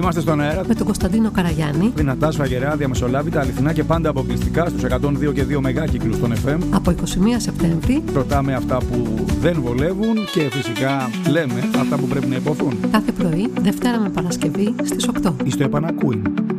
Είμαστε στον αέρα με τον Κωνσταντίνο Καραγιάννη. Δυνατά, σφαγερά, διαμεσολάβητα, αληθινά και πάντα αποκλειστικά στους 102 και 2 μεγάκυκλους των FM. Από 21 Σεπτέμβρη. Ρωτάμε αυτά που δεν βολεύουν και φυσικά λέμε αυτά που πρέπει να υποθούν. Κάθε πρωί, Δευτέρα με Παρασκευή στις 8. Εις το επανακούιν.